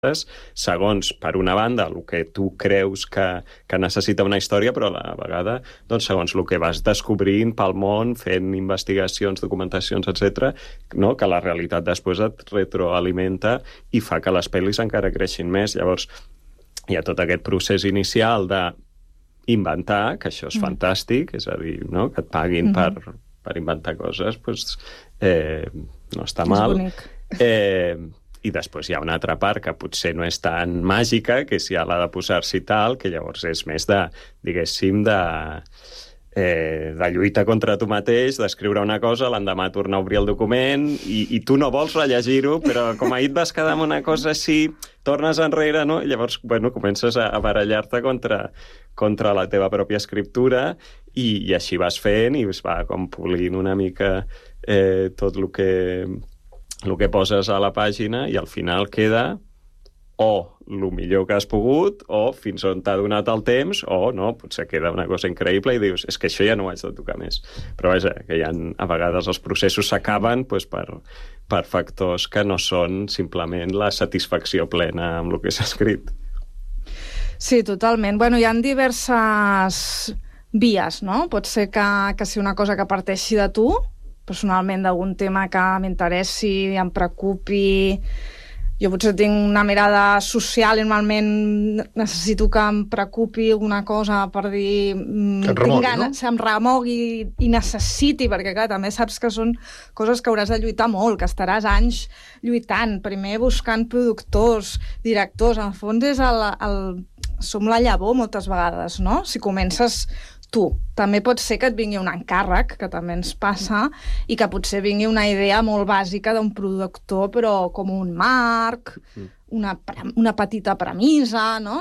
segons, per una banda, el que tu creus que necessita una història, però a la vegada, doncs, segons el que vas descobrint pel món, fent investigacions, documentacions, etc., no? Que la realitat després et retroalimenta i fa que les pel·lis encara creixin més. Llavors, hi ha tot aquest procés inicial d'inventar, que això és fantàstic, és a dir, no? Que et paguin per inventar coses, doncs, no està mal. És bonic. I després hi ha una altra part que potser no és tan màgica, que és ja la de posar-s'hi tal, que llavors és més de, diguéssim, de lluita contra tu mateix, d'escriure una cosa, l'endemà tornar a obrir el document, i tu no vols rellegir-ho, però com ahir et vas quedar amb una cosa així, tornes enrere, no? I llavors, bueno, comences a barallar-te contra la teva pròpia escriptura, i així vas fent, i es va com polint una mica tot el que poses a la pàgina, i al final queda o el millor que has pogut, o fins on t'ha donat el temps, o no, potser queda una cosa increïble i dius, és que això ja no ho haig de tocar més. Però vaja, que a vegades els processos s'acaben doncs, per factors que no són simplement la satisfacció plena amb el que s'ha escrit. Sí, totalment. Bueno, hi ha diverses vies, no? Pot ser que sigui una cosa que parteixi de tu, personalment d'algun tema que m'interessi, em preocupi. Jo potser tinc una mirada social i normalment necessito que em preocupi alguna cosa per dir... Que et remogui, no? Em remogui i necessiti, perquè clar, també saps que són coses que hauràs de lluitar molt, que estaràs anys lluitant, primer buscant productors, directors. En el fons és som la llavor moltes vegades, no? Si comences tu. També pot ser que et vingui un encàrrec, que també ens passa, i que potser vingui una idea molt bàsica d'un productor, però com un marc, una petita premissa, no?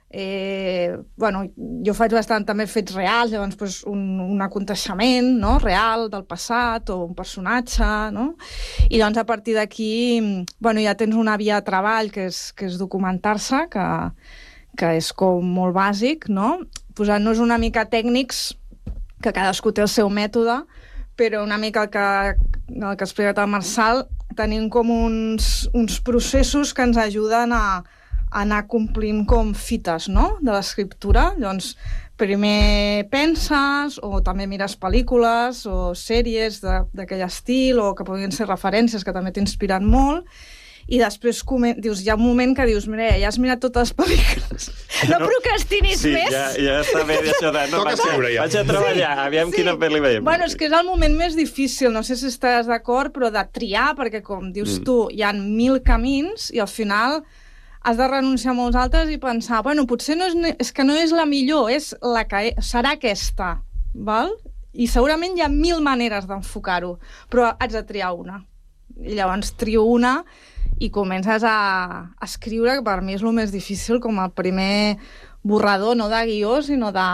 Bueno, jo faig bastant també fets reals, llavors pues, un aconteixement, no? Real del passat, o un personatge, no? I llavors a partir d'aquí bueno, ja tens una via de treball que és documentar-se, que és com molt bàsic, no? Posant-nos una mica tècnics, que cadascú té el seu mètode, però una mica el que ha explicat el Marçal, tenim com uns processos que ens ajuden a anar complint com fites, no?, de l'escriptura. Llavors, primer penses, o també mires pel·lícules o sèries d'aquell estil, o que podrien ser referències que també t'inspiren molt, i després dius, hi ha un moment que dius, mira, ja has mirat totes les pel·lícules, no procrastinis més. Sí, ja està bé això de... No, vaig a treballar, aviam quina pel·li veiem. Bueno, és que és el moment més difícil, no sé si estàs d'acord, però de triar, perquè com dius tu, hi ha 1000 camins, i al final has de renunciar a molts altres i pensar, bueno, potser és que no és la millor, és la que serà aquesta, val? I segurament hi ha 1000 maneres d'enfocar-ho, però haig de triar una. I llavors trio una i comences a escriure, que per mi és el més difícil, com el primer borrador, no de guió, sinó de...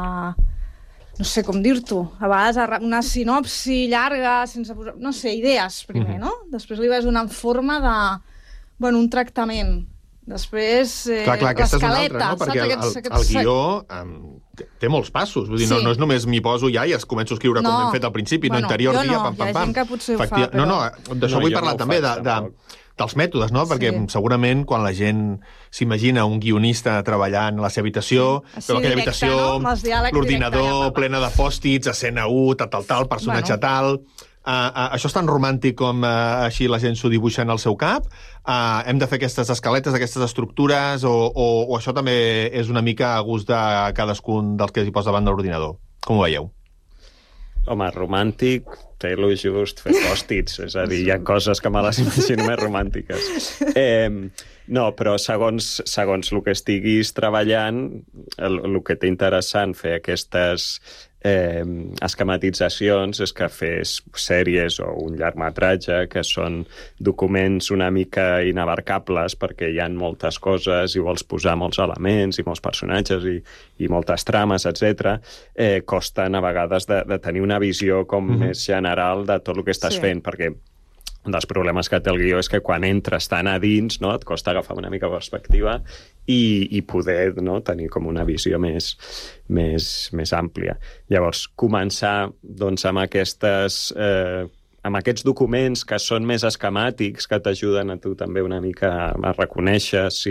no sé com dir-t'ho. A vegades una sinopsi llarga, sense posar... no sé, idees primer, no? Després li vas donant forma de... bueno, un tractament. Després, clar, aquesta és una altra, no? Perquè el guió té molts passos. Vull dir, no és només m'hi poso ja i es començo a escriure com hem fet al principi, no interior dia, pam, pam, pam. Hi ha gent que potser ho fa, però... No, d'això vull parlar també, dels mètodes, no? Perquè segurament quan la gent s'imagina un guionista treballant a la seva habitació, però aquella habitació, l'ordinador plena de pòstits, escena 1, tal, personatge tal... això és tan romàntic com així la gent s'ho dibuixa en el seu cap? Hem de fer aquestes escaletes, aquestes estructures, o això també és una mica a gust de cadascun dels que s'hi posa davant de l'ordinador? Com ho veieu? Home, romàntic té lo just fer pòstits, és a dir, hi ha coses que me les imagino més romàntiques. No, però segons el que estiguis treballant, el que té interessant fer aquestes esquematitzacions és que fes sèries o un llargmetratge que són documents una mica inabarcables perquè hi ha moltes coses i vols posar molts elements i molts personatges i moltes trames, etc. Costen a vegades de tenir una visió com més general de tot el que estàs fent, perquè un dels problemes que té el guió és que quan entres tan a dins, no, et costa agafar una mica perspectiva i poder, no, tenir com una visió més àmplia. Llavors, començar doncs, amb aquestes amb aquests documents que són més esquemàtics, que t'ajuden a tu també una mica a reconèixer si